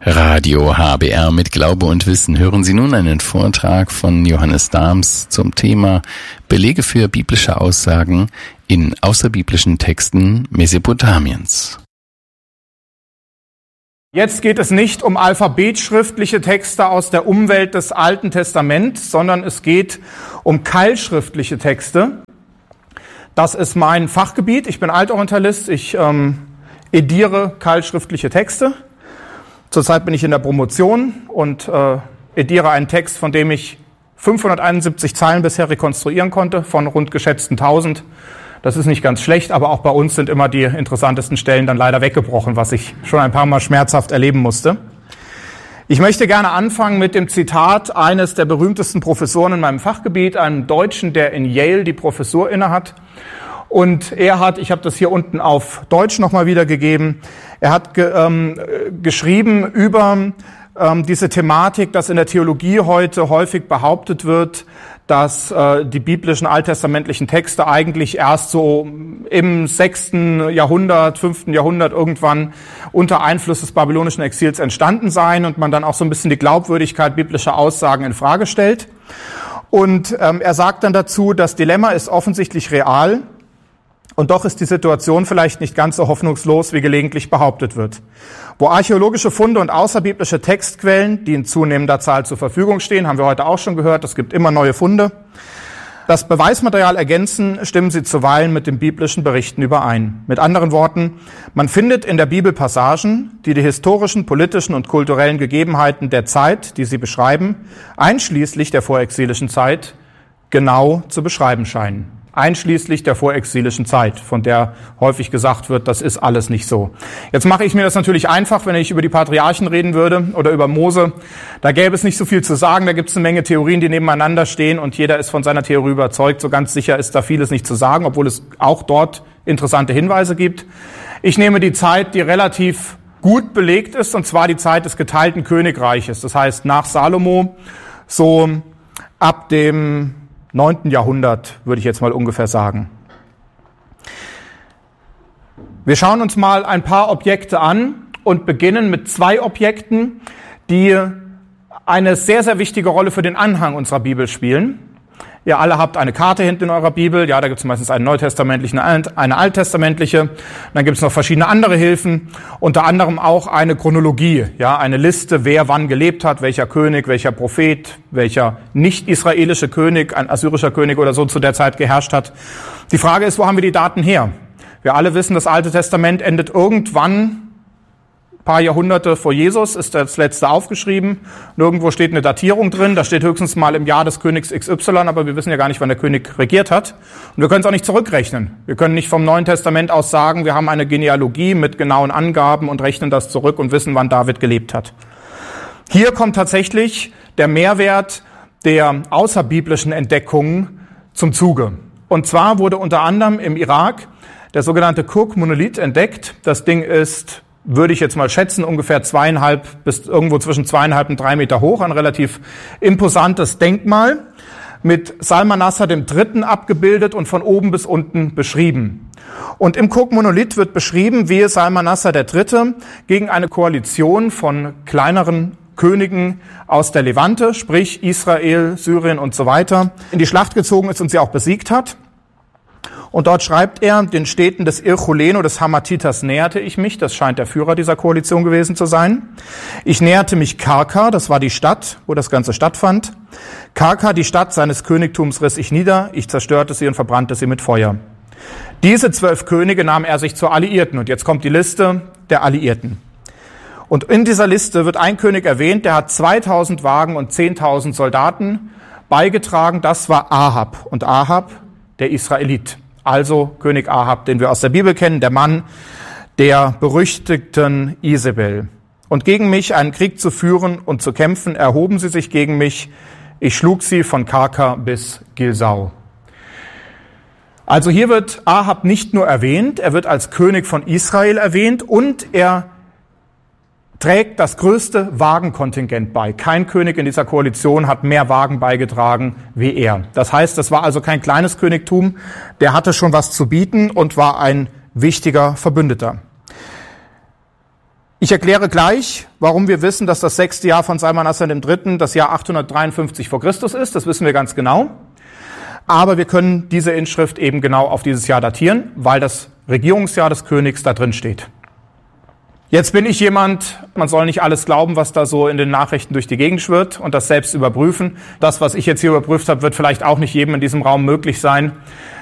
Radio HBR mit Glaube und Wissen. Hören Sie nun einen Vortrag von Johannes Dahms zum Thema Belege für biblische Aussagen in außerbiblischen Texten Mesopotamiens. Jetzt geht es nicht um alphabetschriftliche Texte aus der Umwelt des Alten Testaments, sondern es geht um keilschriftliche Texte. Das ist mein Fachgebiet. Ich bin Altorientalist. Ich ediere keilschriftliche Texte. Zurzeit bin ich in der Promotion und ediere einen Text, von dem ich 571 Zeilen bisher rekonstruieren konnte, von rund geschätzten 1000. Das ist nicht ganz schlecht, aber auch bei uns sind immer die interessantesten Stellen dann leider weggebrochen, was ich schon ein paar Mal schmerzhaft erleben musste. Ich möchte gerne anfangen mit dem Zitat eines der berühmtesten Professoren in meinem Fachgebiet, einem Deutschen, der in Yale die Professur innehat. Und er hat, ich habe das hier unten auf Deutsch nochmal wiedergegeben, er hat geschrieben über diese Thematik, dass in der Theologie heute häufig behauptet wird, dass die biblischen alttestamentlichen Texte eigentlich erst so im 6. Jahrhundert, 5. Jahrhundert irgendwann unter Einfluss des babylonischen Exils entstanden seien und man dann auch so ein bisschen die Glaubwürdigkeit biblischer Aussagen in Frage stellt. Und er sagt dann dazu, das Dilemma ist offensichtlich real. Und doch ist die Situation vielleicht nicht ganz so hoffnungslos, wie gelegentlich behauptet wird. Wo archäologische Funde und außerbiblische Textquellen, die in zunehmender Zahl zur Verfügung stehen, haben wir heute auch schon gehört, es gibt immer neue Funde, das Beweismaterial ergänzen, stimmen sie zuweilen mit den biblischen Berichten überein. Mit anderen Worten, man findet in der Bibel Passagen, die die historischen, politischen und kulturellen Gegebenheiten der Zeit, die sie beschreiben, einschließlich der vorexilischen Zeit, genau zu beschreiben scheinen. Einschließlich der vorexilischen Zeit, von der häufig gesagt wird, das ist alles nicht so. Jetzt mache ich mir das natürlich einfach, wenn ich über die Patriarchen reden würde oder über Mose. Da gäbe es nicht so viel zu sagen, da gibt es eine Menge Theorien, die nebeneinander stehen und jeder ist von seiner Theorie überzeugt. So ganz sicher ist da vieles nicht zu sagen, obwohl es auch dort interessante Hinweise gibt. Ich nehme die Zeit, die relativ gut belegt ist, und zwar die Zeit des geteilten Königreiches. Das heißt, nach Salomo, so ab dem 9. Jahrhundert, würde ich jetzt mal ungefähr sagen. Wir schauen uns mal ein paar Objekte an und beginnen mit 2 Objekten, die eine sehr, sehr wichtige Rolle für den Anhang unserer Bibel spielen. Ihr alle habt eine Karte hinten in eurer Bibel. Ja, da gibt es meistens eine neutestamentliche, eine alttestamentliche. Dann gibt es noch verschiedene andere Hilfen, unter anderem auch eine Chronologie, ja, eine Liste, wer wann gelebt hat, welcher König, welcher Prophet, welcher nicht-israelische König, ein assyrischer König oder so zu der Zeit geherrscht hat. Die Frage ist, wo haben wir die Daten her? Wir alle wissen, das Alte Testament endet irgendwann ein paar Jahrhunderte vor Jesus, ist das letzte aufgeschrieben. Nirgendwo steht eine Datierung drin. Da steht höchstens mal im Jahr des Königs XY, aber wir wissen ja gar nicht, wann der König regiert hat. Und wir können es auch nicht zurückrechnen. Wir können nicht vom Neuen Testament aus sagen, wir haben eine Genealogie mit genauen Angaben und rechnen das zurück und wissen, wann David gelebt hat. Hier kommt tatsächlich der Mehrwert der außerbiblischen Entdeckungen zum Zuge. Und zwar wurde unter anderem im Irak der sogenannte Kurk-Monolith entdeckt. Das Ding ist, würde ich jetzt mal schätzen, ungefähr 2,5 bis irgendwo zwischen 2,5 und 3 Meter hoch, ein relativ imposantes Denkmal mit Salmanassar III. Abgebildet und von oben bis unten beschrieben. Und im Kurk-Monolith wird beschrieben, wie Salmanassar III. Gegen eine Koalition von kleineren Königen aus der Levante, sprich Israel, Syrien und so weiter, in die Schlacht gezogen ist und sie auch besiegt hat. Und dort schreibt er, den Städten des Irchuleno, des Hammatitas, näherte ich mich. Das scheint der Führer dieser Koalition gewesen zu sein. Ich näherte mich Karka, das war die Stadt, wo das Ganze stattfand. Karka, die Stadt seines Königtums, riss ich nieder. Ich zerstörte sie und verbrannte sie mit Feuer. Diese 12 Könige nahm er sich zur Alliierten. Und jetzt kommt die Liste der Alliierten. Und in dieser Liste wird ein König erwähnt, der hat 2000 Wagen und 10.000 Soldaten beigetragen. Das war Ahab. Und Ahab, der Israelit. Also König Ahab, den wir aus der Bibel kennen, der Mann der berüchtigten Isabel. Und gegen mich einen Krieg zu führen und zu kämpfen, erhoben sie sich gegen mich. Ich schlug sie von Karka bis Gilsau. Also hier wird Ahab nicht nur erwähnt, er wird als König von Israel erwähnt und er trägt das größte Wagenkontingent bei. Kein König in dieser Koalition hat mehr Wagen beigetragen wie er. Das heißt, das war also kein kleines Königtum, der hatte schon was zu bieten und war ein wichtiger Verbündeter. Ich erkläre gleich, warum wir wissen, dass das 6. Jahr von Salman III. Das Jahr 853 vor Christus ist. Das wissen wir ganz genau. Aber wir können diese Inschrift eben genau auf dieses Jahr datieren, weil das Regierungsjahr des Königs da drin steht. Jetzt bin ich jemand, man soll nicht alles glauben, was da so in den Nachrichten durch die Gegend schwirrt und das selbst überprüfen. Das, was ich jetzt hier überprüft habe, wird vielleicht auch nicht jedem in diesem Raum möglich sein.